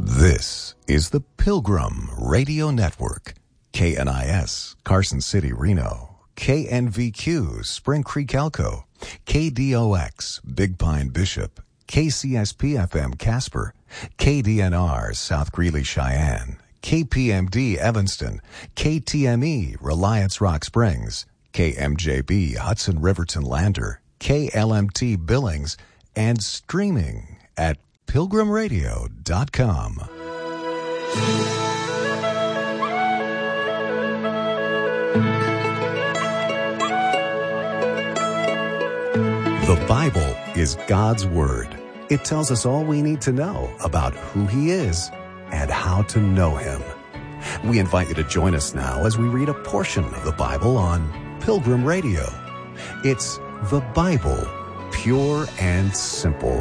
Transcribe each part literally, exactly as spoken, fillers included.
This is the Pilgrim Radio Network. K N I S, Carson City, Reno. K N V Q, Spring Creek, Elko. K D O X, Big Pine, Bishop. K C S P F M, Casper. K D N R, South Greeley, Cheyenne. K P M D, Evanston. K T M E, Reliance Rock Springs. K M J B, Hudson Riverton Lander. K L M T, Billings. And streaming at pilgrim radio dot com. The Bible is God's Word. It tells us all we need to know about who He is and how to know Him. We invite you to join us now as we read a portion of the Bible on Pilgrim Radio. It's the Bible, pure and simple.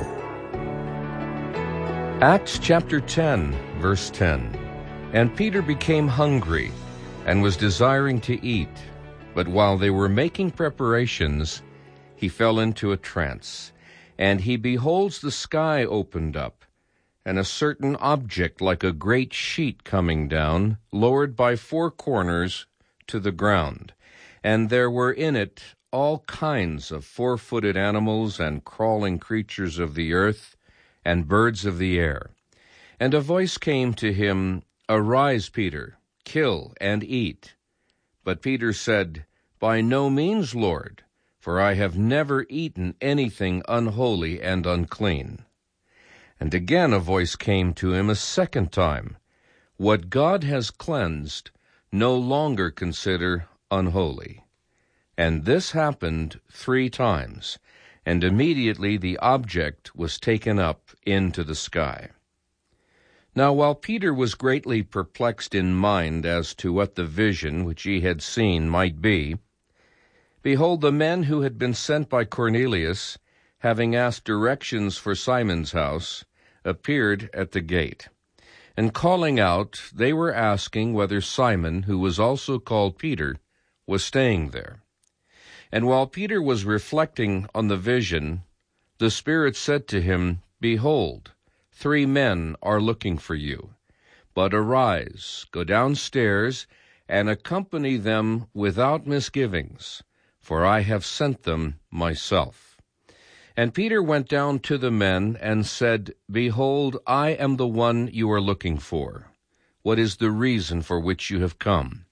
Acts chapter ten, verse ten. And Peter became hungry and was desiring to eat. But while they were making preparations, he fell into a trance. And he beholds the sky opened up, and a certain object like a great sheet coming down, lowered by four corners to the ground. And there were in it all kinds of four-footed animals and crawling creatures of the earth, and birds of the air. And a voice came to him, Arise, Peter, kill and eat. But Peter said, By no means, Lord, for I have never eaten anything unholy and unclean. And again a voice came to him a second time, What God has cleansed, no longer consider unholy. And this happened three times, and immediately the object was taken up into the sky. Now while Peter was greatly perplexed in mind as to what the vision which he had seen might be, behold, the men who had been sent by Cornelius, having asked directions for Simon's house, appeared at the gate. And calling out, they were asking whether Simon, who was also called Peter, was staying there. And while Peter was reflecting on the vision, the Spirit said to him, Behold, three men are looking for you. But arise, go downstairs, and accompany them without misgivings, for I have sent them myself. And Peter went down to the men and said, Behold, I am the one you are looking for. What is the reason for which you have come?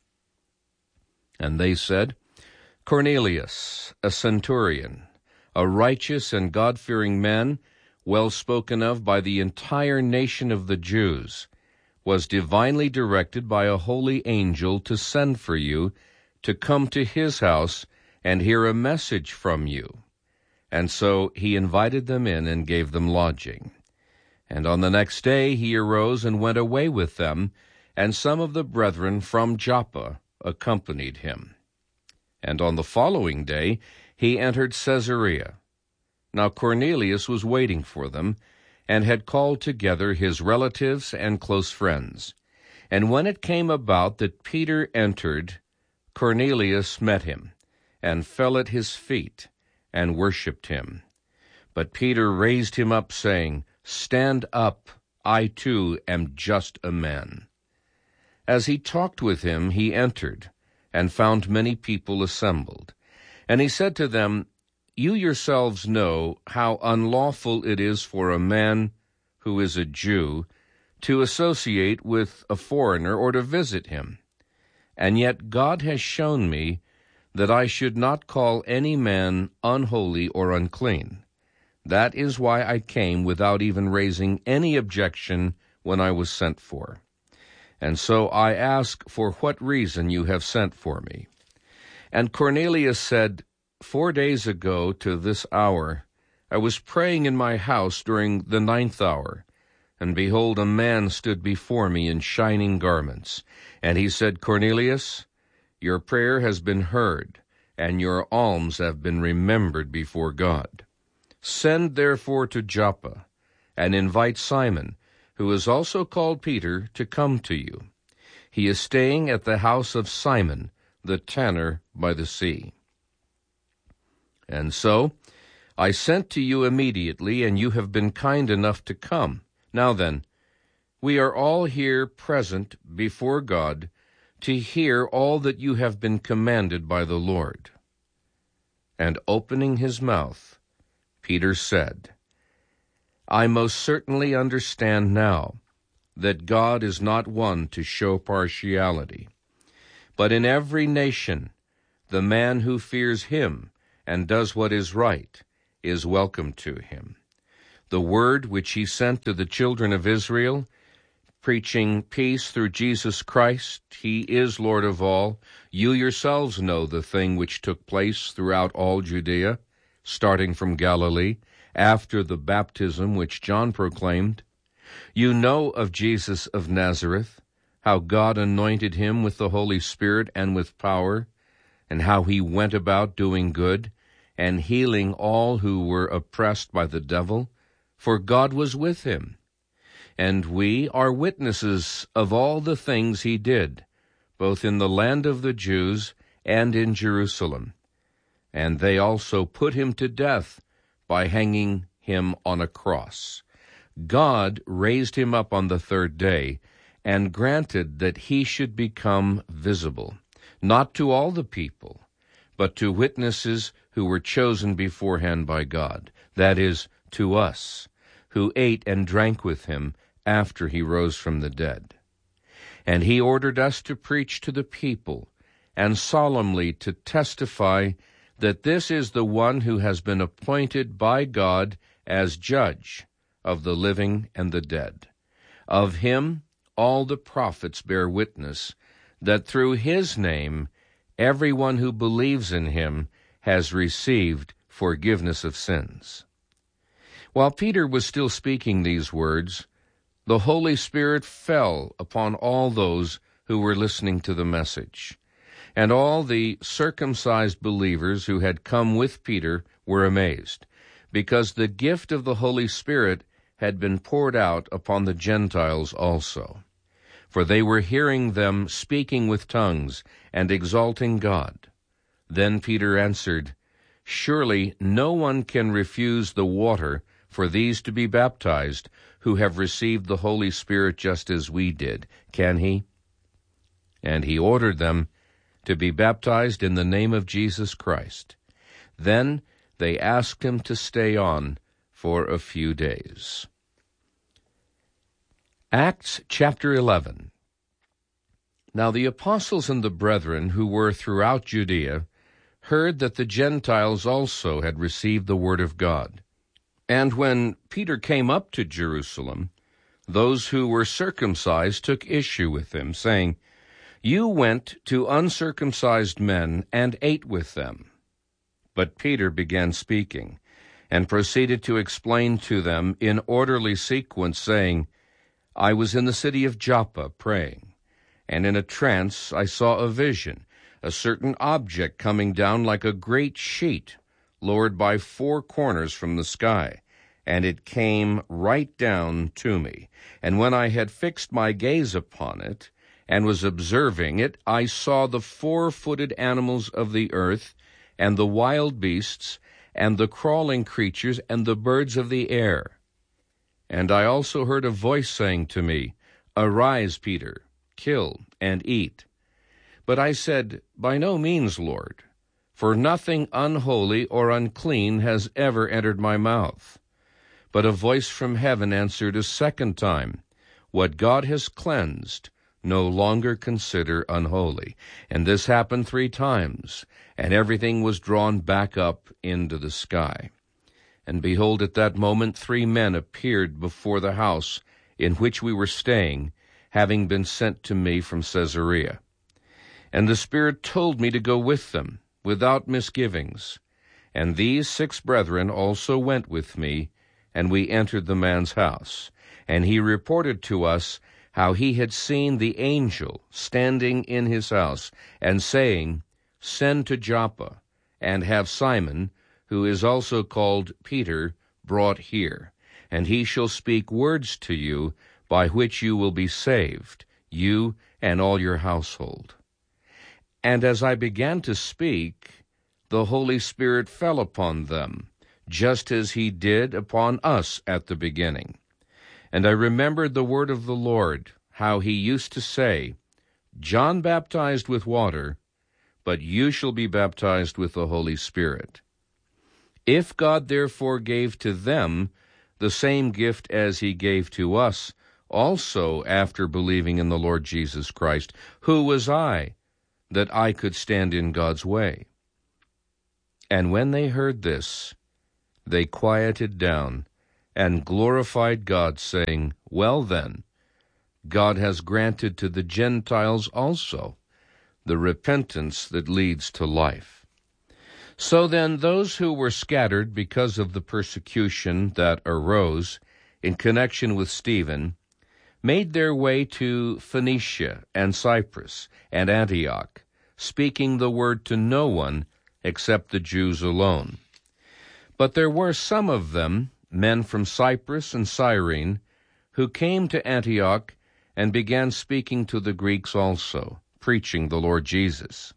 And they said, Cornelius, a centurion, a righteous and God-fearing man, well spoken of by the entire nation of the Jews, was divinely directed by a holy angel to send for you, to come to his house and hear a message from you. And so he invited them in and gave them lodging. And on the next day he arose and went away with them, and some of the brethren from Joppa accompanied him. And on the following day he entered Caesarea. Now Cornelius was waiting for them, and had called together his relatives and close friends. And when it came about that Peter entered, Cornelius met him, and fell at his feet, and worshipped him. But Peter raised him up, saying, Stand up, I too am just a man. As he talked with him, he entered, and found many people assembled. And he said to them, You yourselves know how unlawful it is for a man who is a Jew to associate with a foreigner or to visit him. And yet God has shown me that I should not call any man unholy or unclean. That is why I came without even raising any objection when I was sent for. And so I ask for what reason you have sent for me. And Cornelius said, Four days ago to this hour, I was praying in my house during the ninth hour, and behold, a man stood before me in shining garments. And he said, Cornelius, your prayer has been heard, and your alms have been remembered before God. Send therefore to Joppa, and invite Simon, who is also called Peter, to come to you. He is staying at the house of Simon, the tanner by the sea. And so I sent to you immediately, and you have been kind enough to come. Now then, we are all here present before God to hear all that you have been commanded by the Lord." And opening his mouth, Peter said, "I most certainly understand now that God is not one to show partiality, but in every nation the man who fears him and does what is right is welcome to him. The word which he sent to the children of Israel, preaching peace through Jesus Christ, he is Lord of all. You yourselves know the thing which took place throughout all Judea, starting from Galilee, after the baptism which John proclaimed. You know of Jesus of Nazareth, how God anointed him with the Holy Spirit and with power, and how he went about doing good and healing all who were oppressed by the devil, for God was with him. And we are witnesses of all the things he did, both in the land of the Jews and in Jerusalem. And they also put him to death by hanging him on a cross. God raised him up on the third day and granted that he should become visible, not to all the people, but to witnesses who were chosen beforehand by God, that is, to us, who ate and drank with him after he rose from the dead. And he ordered us to preach to the people and solemnly to testify that this is the one who has been appointed by God as judge of the living and the dead. Of him all the prophets bear witness that through his name everyone who believes in him has received forgiveness of sins." While Peter was still speaking these words, the Holy Spirit fell upon all those who were listening to the message. And all the circumcised believers who had come with Peter were amazed, because the gift of the Holy Spirit had been poured out upon the Gentiles also. For they were hearing them speaking with tongues and exalting God. Then Peter answered, "Surely no one can refuse the water for these to be baptized who have received the Holy Spirit just as we did, can he?" And he ordered them to be baptized in the name of Jesus Christ. Then they asked him to stay on for a few days. Acts chapter eleven. Now the apostles and the brethren who were throughout Judea heard that the Gentiles also had received the word of God. And when Peter came up to Jerusalem, those who were circumcised took issue with him, saying, "You went to uncircumcised men and ate with them." But Peter began speaking, and proceeded to explain to them in orderly sequence, saying, "I was in the city of Joppa praying, and in a trance I saw a vision, a certain object coming down like a great sheet, lowered by four corners from the sky, and it came right down to me. And when I had fixed my gaze upon it, and was observing it, I saw the four-footed animals of the earth, and the wild beasts, and the crawling creatures, and the birds of the air. And I also heard a voice saying to me, 'Arise, Peter, kill and eat.' But I said, 'By no means, Lord, for nothing unholy or unclean has ever entered my mouth.' But a voice from heaven answered a second time, 'What God has cleansed, no longer consider unholy.' And this happened three times, and everything was drawn back up into the sky. And behold, at that moment three men appeared before the house in which we were staying, having been sent to me from Caesarea. And the Spirit told me to go with them, without misgivings. And these six brethren also went with me, and we entered the man's house. And he reported to us how he had seen the angel standing in his house, and saying, 'Send to Joppa, and have Simon, who is also called Peter, brought here, and he shall speak words to you, by which you will be saved, you and all your household.' And as I began to speak, the Holy Spirit fell upon them, just as he did upon us at the beginning. And I remembered the word of the Lord, how he used to say, John baptized with water, but you shall be baptized with the Holy Spirit. If God therefore gave to them the same gift as he gave to us, also after believing in the Lord Jesus Christ, who was I, that I could stand in God's way? And when they heard this, they quieted down, and glorified God, saying, Well then, God has granted to the Gentiles also the repentance that leads to life. So then those who were scattered because of the persecution that arose in connection with Stephen made their way to Phoenicia and Cyprus and Antioch, speaking the word to no one except the Jews alone. But there were some of them, men from Cyprus and Cyrene, who came to Antioch and began speaking to the Greeks also, preaching the Lord Jesus.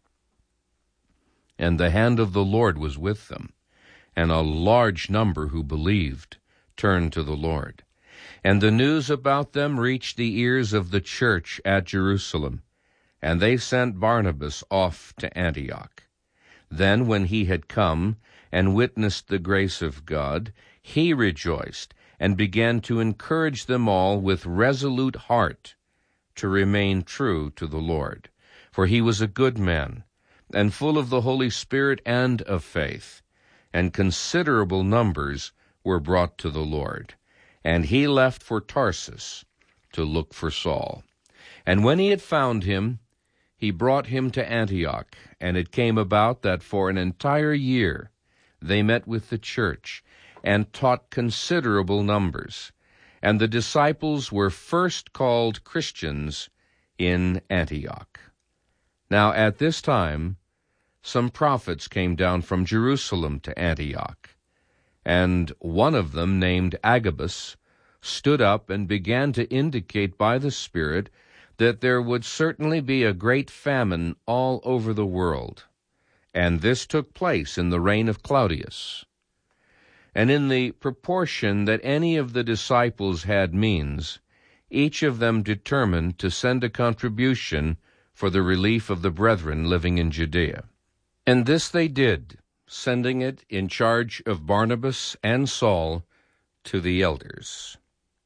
And the hand of the Lord was with them, and a large number who believed turned to the Lord. And the news about them reached the ears of the church at Jerusalem, and they sent Barnabas off to Antioch. Then when he had come and witnessed the grace of God, he rejoiced and began to encourage them all with resolute heart to remain true to the Lord. For he was a good man, and full of the Holy Spirit and of faith, and considerable numbers were brought to the Lord. And he left for Tarsus to look for Saul. And when he had found him, he brought him to Antioch. And it came about that for an entire year they met with the church, and taught considerable numbers. And the disciples were first called Christians in Antioch. Now at this time some prophets came down from Jerusalem to Antioch. And one of them, named Agabus, stood up and began to indicate by the Spirit that there would certainly be a great famine all over the world. And this took place in the reign of Claudius. And in the proportion that any of the disciples had means, each of them determined to send a contribution for the relief of the brethren living in Judea. And this they did, sending it in charge of Barnabas and Saul to the elders.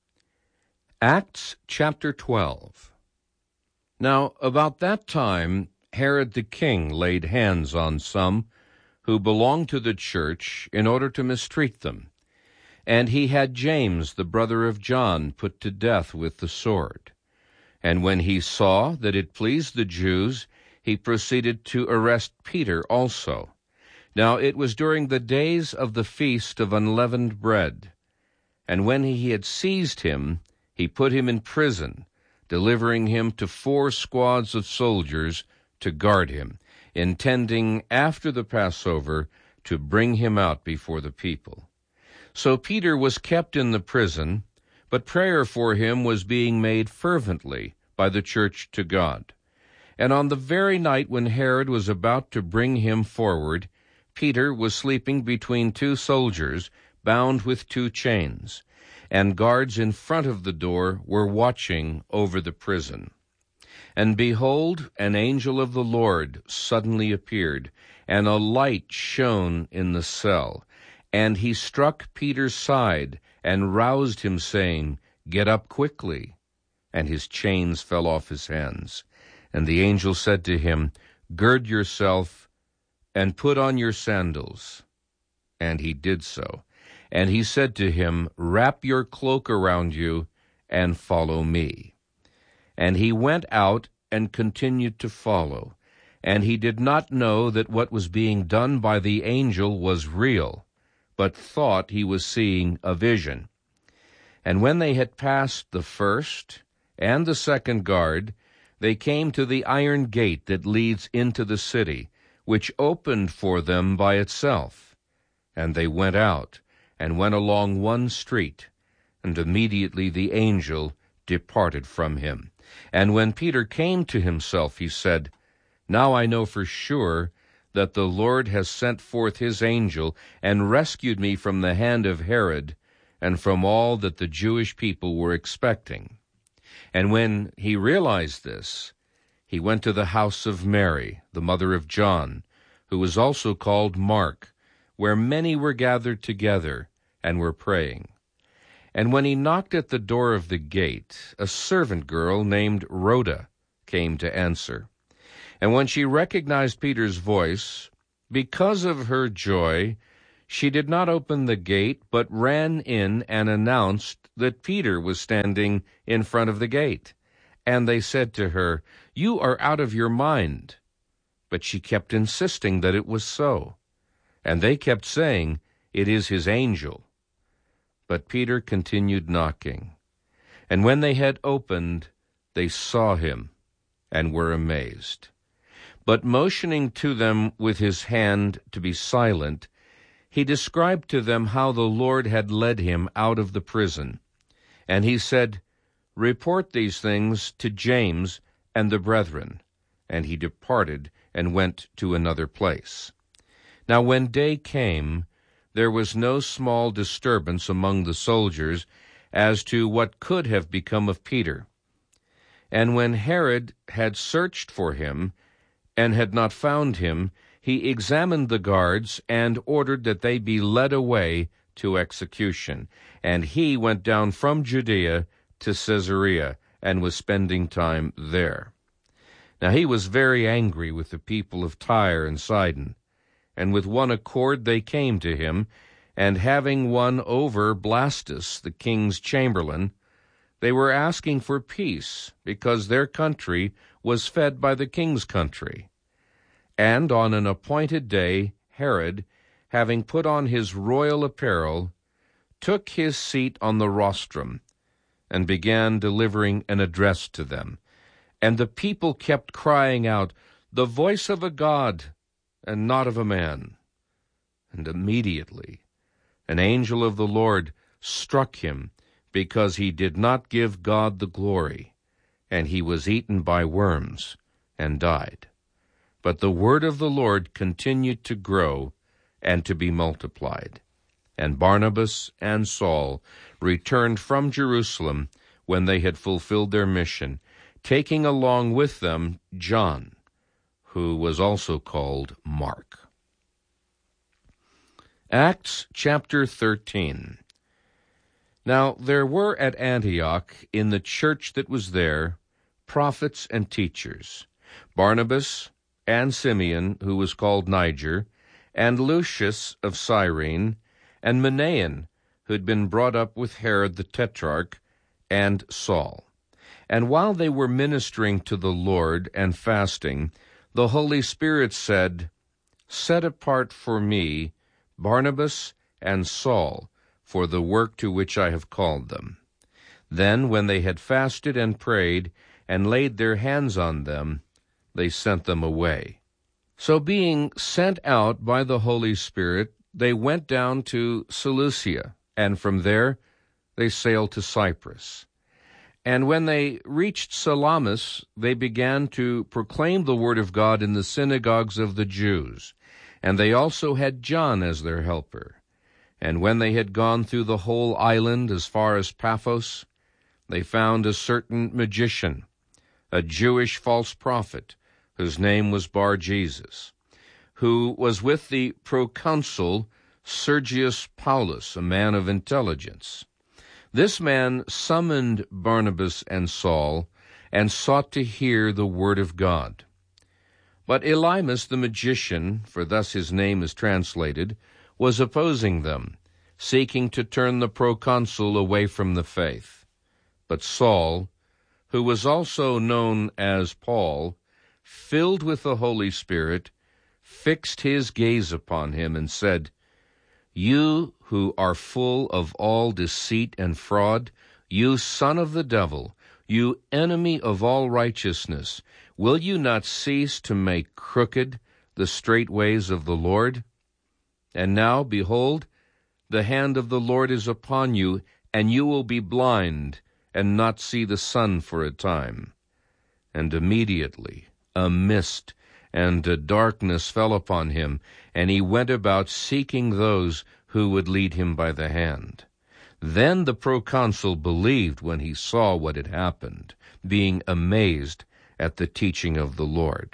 Acts chapter twelve. Now about that time Herod the king laid hands on some who belonged to the church in order to mistreat them. And he had James, the brother of John, put to death with the sword. And when he saw that it pleased the Jews, he proceeded to arrest Peter also. Now it was during the days of the feast of unleavened bread. And when he had seized him, he put him in prison, delivering him to four squads of soldiers to guard him, intending after the Passover to bring him out before the people. So Peter was kept in the prison, but prayer for him was being made fervently by the church to God. And on the very night when Herod was about to bring him forward, Peter was sleeping between two soldiers, bound with two chains, and guards in front of the door were watching over the prison. And behold, an angel of the Lord suddenly appeared, and a light shone in the cell. And he struck Peter's side, and roused him, saying, Get up quickly. And his chains fell off his hands. And the angel said to him, Gird yourself, and put on your sandals. And he did so. And he said to him, Wrap your cloak around you, and follow me. And he went out and continued to follow. And he did not know that what was being done by the angel was real, but thought he was seeing a vision. And when they had passed the first and the second guard, they came to the iron gate that leads into the city, which opened for them by itself. And they went out, and went along one street, and immediately the angel departed from him. And when Peter came to himself, he said, Now I know for sure that the Lord has sent forth his angel, and rescued me from the hand of Herod, and from all that the Jewish people were expecting. And when he realized this, he went to the house of Mary, the mother of John, who was also called Mark, where many were gathered together and were praying. And when he knocked at the door of the gate, a servant girl named Rhoda came to answer. And when she recognized Peter's voice, because of her joy, she did not open the gate, but ran in and announced that Peter was standing in front of the gate. And they said to her, "You are out of your mind." But she kept insisting that it was so. And they kept saying, "It is his angel." But Peter continued knocking. And when they had opened, they saw him and were amazed. But motioning to them with his hand to be silent, he described to them how the Lord had led him out of the prison. And he said, "Report these things to James and the brethren." And he departed and went to another place. Now when day came, there was no small disturbance among the soldiers as to what could have become of Peter. And when Herod had searched for him and had not found him, he examined the guards and ordered that they be led away to execution. And he went down from Judea to Caesarea and was spending time there. Now he was very angry with the people of Tyre and Sidon, and with one accord they came to him, and having won over Blastus, the king's chamberlain, they were asking for peace, because their country was fed by the king's country. And on an appointed day, Herod, having put on his royal apparel, took his seat on the rostrum, and began delivering an address to them. And the people kept crying out, "The voice of a god, and not of a man." And immediately an angel of the Lord struck him, because he did not give God the glory, and he was eaten by worms and died. But the word of the Lord continued to grow and to be multiplied. And Barnabas and Saul returned from Jerusalem when they had fulfilled their mission, taking along with them John, who was also called Mark. Acts chapter thirteen. Now there were at Antioch, in the church that was there, prophets and teachers, Barnabas and Simeon, who was called Niger, and Lucius of Cyrene, and Manaen, who had been brought up with Herod the Tetrarch, and Saul. And while they were ministering to the Lord and fasting, the Holy Spirit said, "Set apart for me Barnabas and Saul for the work to which I have called them." Then, when they had fasted and prayed and laid their hands on them, they sent them away. So being sent out by the Holy Spirit, they went down to Seleucia, and from there they sailed to Cyprus. And when they reached Salamis, they began to proclaim the word of God in the synagogues of the Jews. And they also had John as their helper. And when they had gone through the whole island as far as Paphos, they found a certain magician, a Jewish false prophet, whose name was Bar-Jesus, who was with the proconsul Sergius Paulus, a man of intelligence. This man summoned Barnabas and Saul, and sought to hear the word of God. But Elymas the magician, for thus his name is translated, was opposing them, seeking to turn the proconsul away from the faith. But Saul, who was also known as Paul, filled with the Holy Spirit, fixed his gaze upon him and said, "You who are full of all deceit and fraud, you son of the devil, you enemy of all righteousness, will you not cease to make crooked the straight ways of the Lord? And now, behold, the hand of the Lord is upon you, and you will be blind and not see the sun for a time." And immediately a mist and a darkness fell upon him, and he went about seeking those who would lead him by the hand. Then the proconsul believed when he saw what had happened, being amazed at the teaching of the Lord.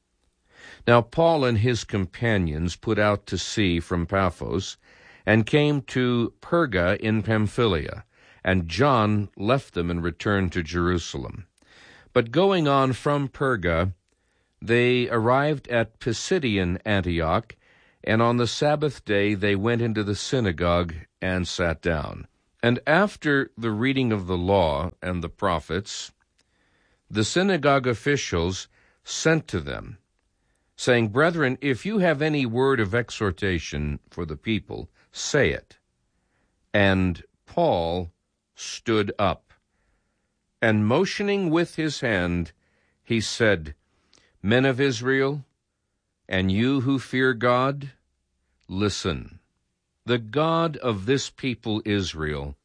Now Paul and his companions put out to sea from Paphos, and came to Perga in Pamphylia, and John left them and returned to Jerusalem. But going on from Perga, they arrived at Pisidian Antioch, and on the Sabbath day they went into the synagogue and sat down. And after the reading of the law and the prophets, the synagogue officials sent to them, saying, Brethren, if you have any word of exhortation for the people, say it. And Paul stood up, and motioning with his hand, he said, Men of Israel, and you who fear God, listen. The God of this people Israel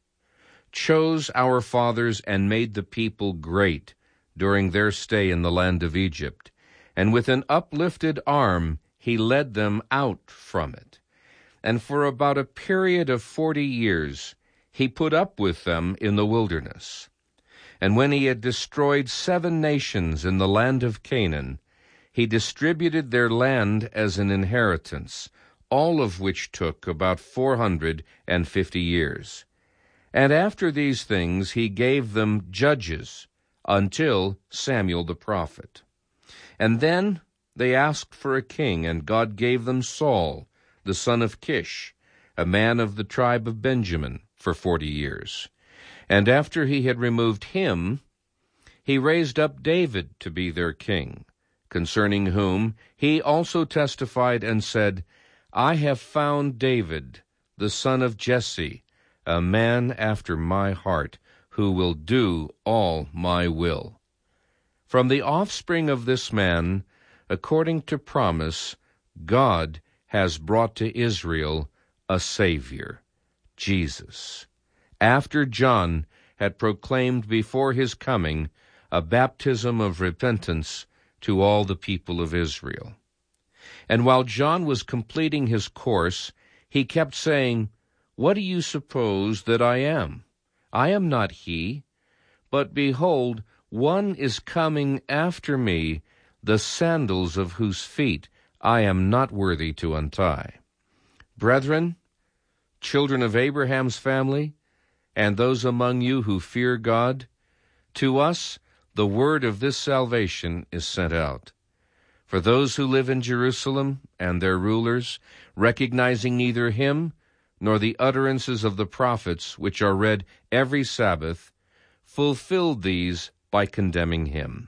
chose our fathers and made the people great during their stay in the land of Egypt, and with an uplifted arm he led them out from it. And for about a period of forty years he put up with them in the wilderness. And when he had destroyed seven nations in the land of Canaan, he distributed their land as an inheritance, all of which took about four hundred and fifty years. And after these things he gave them judges until Samuel the prophet. And then they asked for a king, and God gave them Saul, the son of Kish, a man of the tribe of Benjamin, for forty years. And after he had removed him, he raised up David to be their king, concerning whom he also testified and said, I have found David, the son of Jesse, a man after my heart, who will do all my will. From the offspring of this man, according to promise, God has brought to Israel a Savior, Jesus, after John had proclaimed before his coming a baptism of repentance to all the people of Israel. And while John was completing his course, he kept saying, What do you suppose that I am? I am not he, but behold, one is coming after me, the sandals of whose feet I am not worthy to untie. Brethren, children of Abraham's family, and those among you who fear God, to us the word of this salvation is sent out. For those who live in Jerusalem and their rulers, recognizing neither him nor the utterances of the prophets, which are read every Sabbath, fulfilled these by condemning him.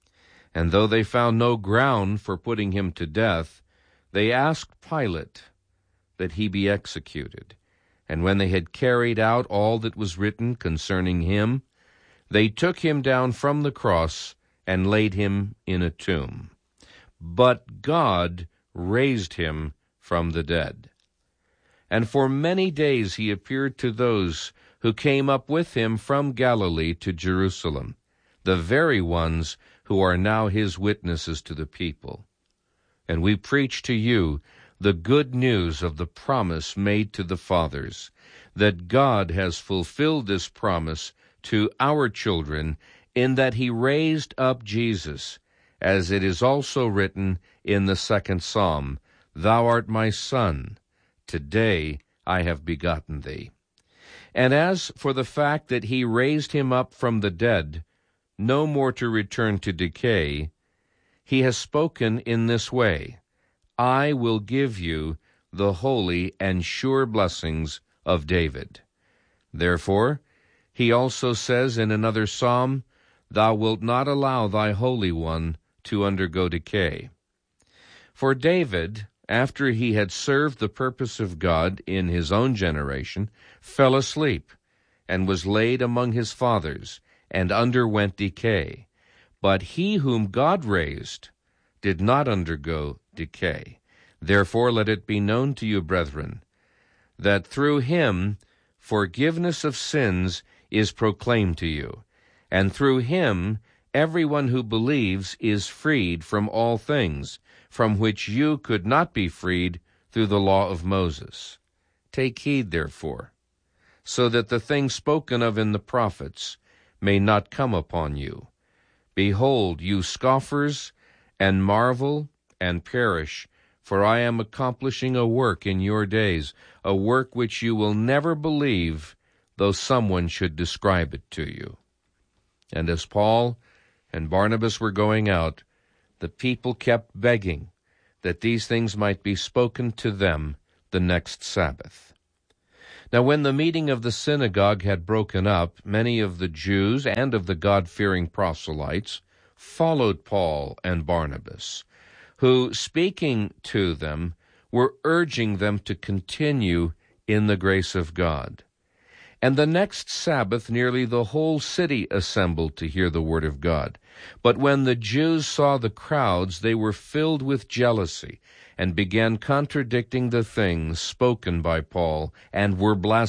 And though they found no ground for putting him to death, they asked Pilate that he be executed. And when they had carried out all that was written concerning him, they took him down from the cross and laid him in a tomb. But God raised him from the dead. And for many days he appeared to those who came up with him from Galilee to Jerusalem, the very ones who are now his witnesses to the people. And we preach to you the good news of the promise made to the fathers, that God has fulfilled this promise to our children, in that he raised up Jesus, as it is also written in the second psalm, Thou art my Son, today I have begotten thee. And as for the fact that he raised him up from the dead, no more to return to decay, he has spoken in this way, I will give you the holy and sure blessings of David. Therefore, he also says in another psalm, Thou wilt not allow thy Holy One to undergo decay. For David, after he had served the purpose of God in his own generation, fell asleep, and was laid among his fathers, and underwent decay. But he whom God raised did not undergo decay. Therefore let it be known to you, brethren, that through him forgiveness of sins is proclaimed to you, and through him everyone who believes is freed from all things, from which you could not be freed through the law of Moses. Take heed, therefore, so that the things spoken of in the prophets may not come upon you. Behold, you scoffers, and marvel, and perish, for I am accomplishing a work in your days, a work which you will never believe, though someone should describe it to you. And as Paul and Barnabas were going out, the people kept begging that these things might be spoken to them the next Sabbath. Now when the meeting of the synagogue had broken up, many of the Jews and of the God-fearing proselytes followed Paul and Barnabas, who, speaking to them, were urging them to continue in the grace of God. And the next Sabbath nearly the whole city assembled to hear the word of God. But when the Jews saw the crowds, they were filled with jealousy, and began contradicting the things spoken by Paul, and were blaspheming.